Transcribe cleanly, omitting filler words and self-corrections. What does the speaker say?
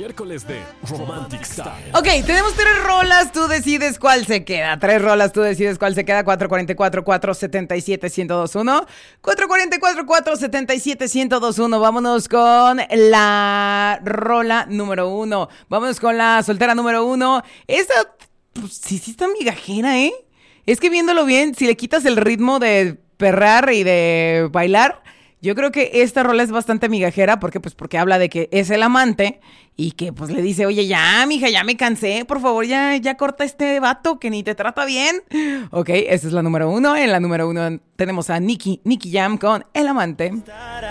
miércoles de Romantic Style. Ok, tenemos 3 rolas, tú decides cuál se queda. 3 rolas, tú decides cuál se queda. 444-477-1021. 444-477-1021. Vámonos con la rola número 1. Vámonos con la soltera número 1. Esta, pues, sí está migajera, ¿eh? Es que viéndolo bien, si le quitas el ritmo de perrar y de bailar, yo creo que esta rola es bastante migajera porque habla de que es el amante y que pues le dice, oye, ya, mija, ya me cansé, por favor, ya corta este vato que ni te trata bien. Ok, esta es la número 1. En la número 1 tenemos a Nicky Jam con El Amante.